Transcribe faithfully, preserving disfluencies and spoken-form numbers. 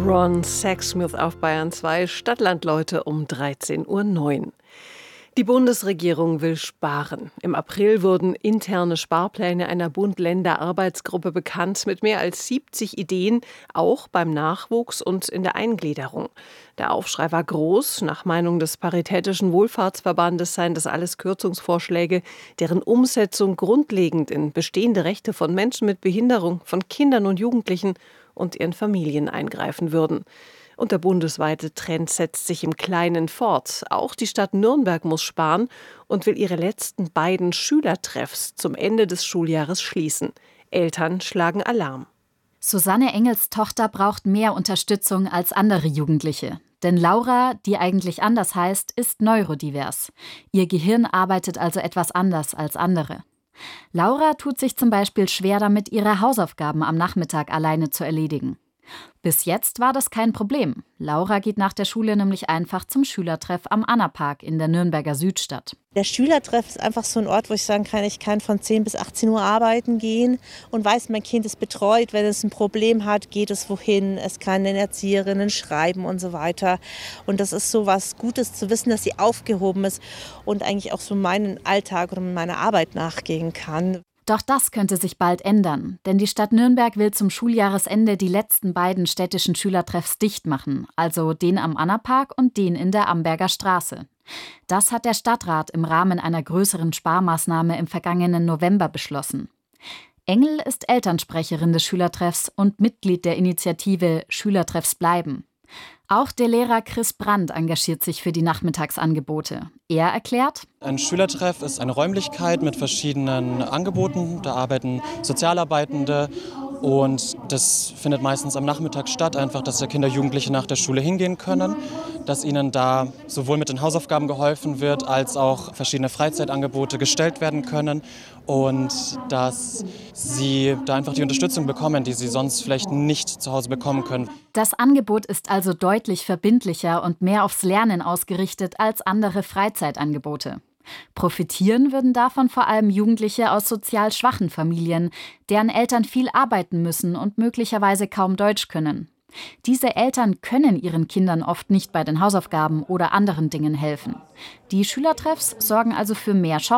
Ron Sexsmith auf Bayern zwei, Stadtlandleute um dreizehn Uhr neun. Die Bundesregierung will sparen. Im April wurden interne Sparpläne einer Bund-Länder-Arbeitsgruppe bekannt mit mehr als siebzig Ideen, auch beim Nachwuchs und in der Eingliederung. Der Aufschrei war groß. Nach Meinung des Paritätischen Wohlfahrtsverbandes seien das alles Kürzungsvorschläge, deren Umsetzung grundlegend in bestehende Rechte von Menschen mit Behinderung, von Kindern und Jugendlichen und ihren Familien eingreifen würden. Und der bundesweite Trend setzt sich im Kleinen fort. Auch die Stadt Nürnberg muss sparen und will ihre letzten beiden Schülertreffs zum Ende des Schuljahres schließen. Eltern schlagen Alarm. Susanne Engels Tochter braucht mehr Unterstützung als andere Jugendliche. Denn Laura, die eigentlich anders heißt, ist neurodivers. Ihr Gehirn arbeitet also etwas anders als andere. Laura tut sich zum Beispiel schwer damit, ihre Hausaufgaben am Nachmittag alleine zu erledigen. Bis jetzt war das kein Problem. Laura geht nach der Schule nämlich einfach zum Schülertreff am Annapark in der Nürnberger Südstadt. Der Schülertreff ist einfach so ein Ort, wo ich sagen kann, ich kann von zehn bis achtzehn Uhr arbeiten gehen und weiß, mein Kind ist betreut. Wenn es ein Problem hat, geht es wohin. Es kann den Erzieherinnen schreiben und so weiter. Und das ist so was Gutes zu wissen, dass sie aufgehoben ist und eigentlich auch so meinen Alltag oder meiner Arbeit nachgehen kann. Doch das könnte sich bald ändern, denn die Stadt Nürnberg will zum Schuljahresende die letzten beiden städtischen Schülertreffs dicht machen, also den am Annapark und den in der Amberger Straße. Das hat der Stadtrat im Rahmen einer größeren Sparmaßnahme im vergangenen November beschlossen. Engel ist Elternsprecherin des Schülertreffs und Mitglied der Initiative Schülertreffs bleiben. Auch der Lehrer Chris Brandt engagiert sich für die Nachmittagsangebote. Er erklärt: Ein Schülertreff ist eine Räumlichkeit mit verschiedenen Angeboten. Da arbeiten Sozialarbeitende und das findet meistens am Nachmittag statt, einfach, dass da Kinder, Jugendliche nach der Schule hingehen können, dass ihnen da sowohl mit den Hausaufgaben geholfen wird, als auch verschiedene Freizeitangebote gestellt werden können und dass sie da einfach die Unterstützung bekommen, die sie sonst vielleicht nicht zu Hause bekommen können. Das Angebot ist also deutlich verbindlicher und mehr aufs Lernen ausgerichtet als andere Freizeitangebote. Profitieren würden davon vor allem Jugendliche aus sozial schwachen Familien, deren Eltern viel arbeiten müssen und möglicherweise kaum Deutsch können. Diese Eltern können ihren Kindern oft nicht bei den Hausaufgaben oder anderen Dingen helfen. Die Schülertreffs sorgen also für mehr Chancen.